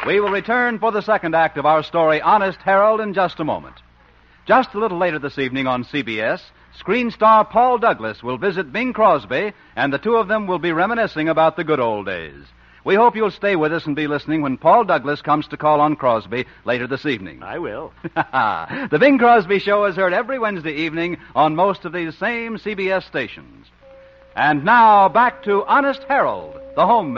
We will return for the second act of our story, Honest Harold, in just a moment. Just a little later this evening on CBS, screen star Paul Douglas will visit Bing Crosby, and the two of them will be reminiscing about the good old days. We hope you'll stay with us and be listening when Paul Douglas comes to call on Crosby later this evening. I will. The Bing Crosby Show is heard every Wednesday evening on most of these same CBS stations. And now, back to Honest Harold, the home